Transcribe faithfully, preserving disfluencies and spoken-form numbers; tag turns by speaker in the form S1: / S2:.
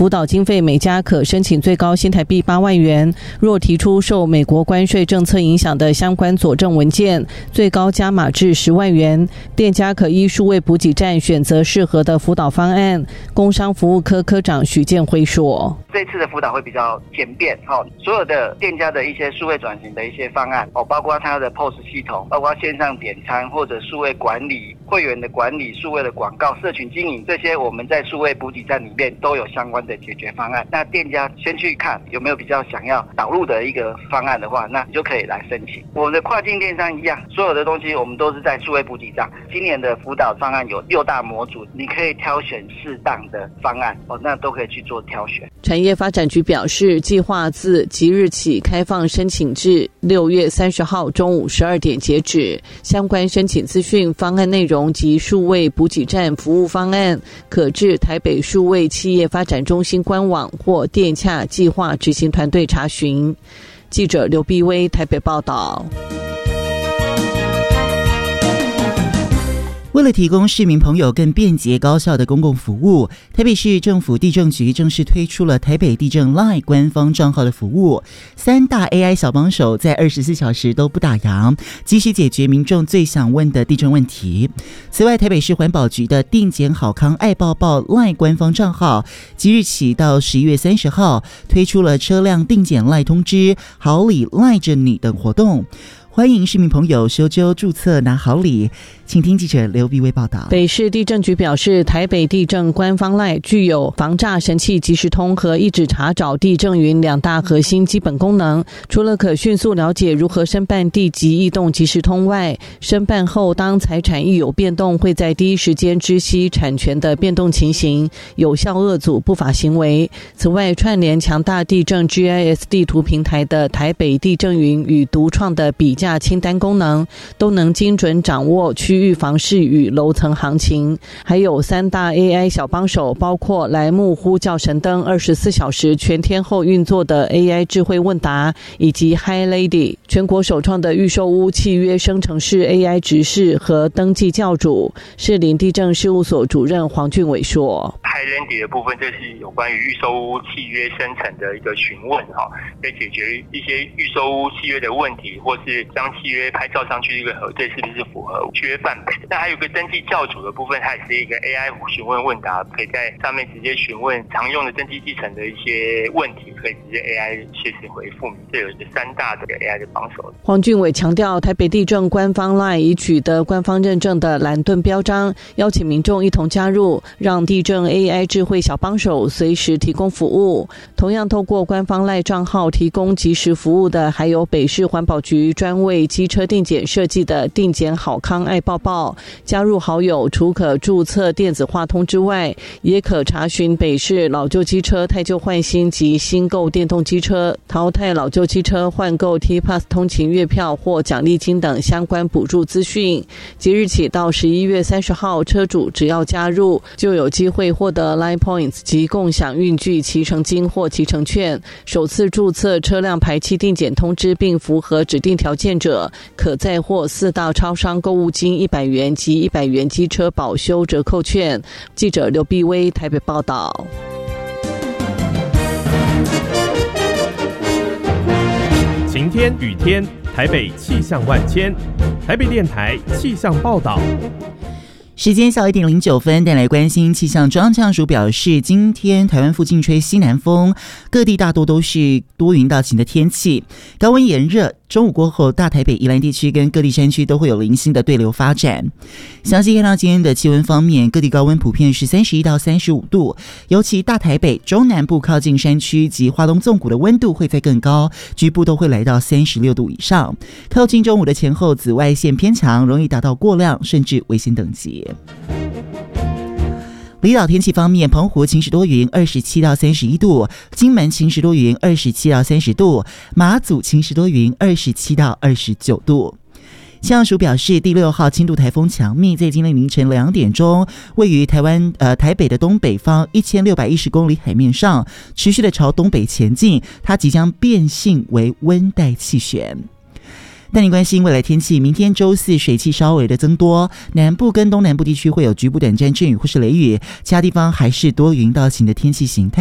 S1: 辅导经费每家可申请最高新台币八万元，若提出受美国关税政策影响的相关佐证文件，最高加码至十万元。店家可依数位补给站选择适合的辅导方案。工商服务科科长许建辉说，
S2: 这次的辅导会比较简便，所有的店家的一些数位转型的一些方案，包括它的 P O S 系统，包括线上点餐或者数位管理、会员的管理、数位的广告、社群经营，这些我们在数位补给站里面都有相关的解决方案。那店家先去看有没有比较想要导入的一个方案的话，那你就可以来申请。我们的跨境电商一样，所有的东西我们都是在数位补给站。今年的辅导方案有六大模组，你可以挑选适当的方案，哦，那都可以去做挑选。
S1: 产业发展局表示，计划自即日起开放申请至六月三十号中午十二点截止。相关申请资讯、方案内容及数位补给站服务方案，可至台北数位企业发展中心官网或电洽计划执行团队查询。记者刘碧薇台北报道。
S3: 为了提供市民朋友更便捷高效的公共服务，台北市政府地政局正式推出了台北地政 LINE 官方账号的服务，三大 A I 小帮手在二十四小时都不打烊，及时解决民众最想问的地政问题。此外，台北市环保局的定检好康爱抱抱 LINE 官方账号，即日起到十一月三十号推出了车辆定检 LINE 通知、好礼 LINE 着你等活动。欢迎市民朋友修纠注册拿好礼，请听记者刘碧薇报道。
S1: 北市地政局表示，台北地政官方 LINE 具有防诈神器即时通和一指查找地政云两大核心基本功能。除了可迅速了解如何申办地籍异动即时通外，申办后当财产一有变动，会在第一时间知悉产权的变动情形，有效遏阻不法行为。此外，串联强大地政 G I S 地图平台的台北地政云与独创的比价清单功能，都能精准掌握区域房市与楼层行情。还有三大 A I 小帮手，包括莱木呼叫神灯二十四小时全天候运作的 A I 智慧问答，以及 Hi Lady 全国首创的预售屋契约生成式 A I 执事和登记教主。士林地政事务所主任黄俊伟说，
S4: Hi Lady 的部分，这是有关于预售屋契约生成的一个询问，可以解决一些预售屋契约的问题，或是将契约拍照上去一个核对是不是符合契约范本。那还有个登记教主的部分，它也是一个 A I 询问问答，可以在上面直接询问常用的登记继承的一些问题，可以直接 A I 切实回复你。这有这三大的 A I 的帮手。
S1: 黄俊伟强调，台北地政官方 LINE 已取得官方认证的蓝盾标章，邀请民众一同加入，让地政 A I 智慧小帮手随时提供服务。同样透过官方 LINE 账号提供即时服务的，还有北市环保局专为机车定检设计的定检好康爱抱抱。加入好友除可注册电子化通知外，也可查询北市老旧机车汰旧换新及新购电动机车、淘汰老旧机车换购 T Pass 通勤月票或奖励金等相关补助资讯。即日起到十一月三十号，车主只要加入，就有机会获得 Line Points 及共享运具骑乘金或骑乘券。首次注册车辆排期定检通知并符合指定条件者，可再获四大超商购物金一百元及一百元机车保修折扣券。记者刘碧薇台北报道。
S5: 晴天雨天，台北气象万千。台北电台气象报道。
S3: 时间下午一点零九分，带来关心气象。中央气象署表示，今天台湾附近吹西南风，各地大多都是多云到晴的天气，高温炎热。中午过后，大台北、宜兰地区跟各地山区都会有零星的对流发展。详细看到今天的气温方面，各地高温普遍是三十一到三十五度，尤其大台北、中南部靠近山区及花东纵谷的温度会再更高，局部都会来到三十六度以上。靠近中午的前后，紫外线偏强，容易达到过量甚至危险等级。离岛天气方面，澎湖晴时多云，二十七到三十一度；金门晴时多云，二十七到三十度；马祖晴时多云，二十七到二十九度。气象署表示，第六号轻度台风强密在今天凌晨两点钟，位于台湾呃台北的东北方一千六百一十公里海面上，持续的朝东北前进，它即将变性为温带气旋。带您关心未来天气，明天周四水汽稍微的增多，南部跟东南部地区会有局部短暂阵雨或是雷雨，其他地方还是多云到晴的天气形态。